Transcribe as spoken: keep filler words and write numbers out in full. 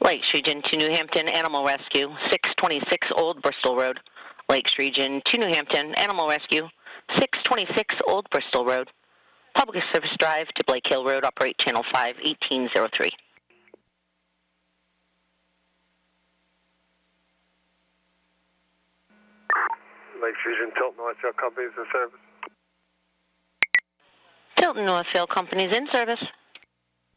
Lakes Region to New Hampton Animal Rescue, six twenty-six Old Bristol Road. Lakes Region to New Hampton Animal Rescue, six twenty-six Old Bristol Road. Public Service Drive to Blake Hill Road, operate Channel five, eighteen oh three. Lakes Region, Tilton Northfield Companies in service. Tilton Northfield Companies in service.